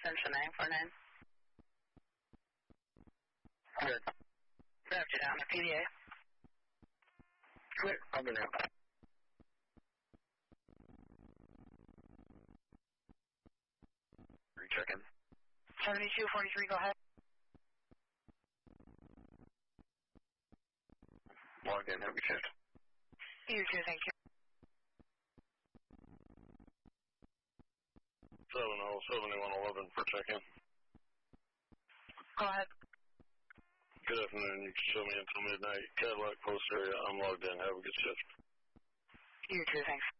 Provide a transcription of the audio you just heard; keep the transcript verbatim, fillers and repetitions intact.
Extension nine four nine. Good. Grabbed you down at P D A. Clear. I'll be now. Rechecking. seventy-two forty-three, go ahead. Logged in. Have a good shift. You too, thank you. seven oh seventy-one eleven for check-in. Go ahead. Good afternoon. You can show me until midnight. Cadillac Post area. I'm logged in. Have a good shift. You too, thanks.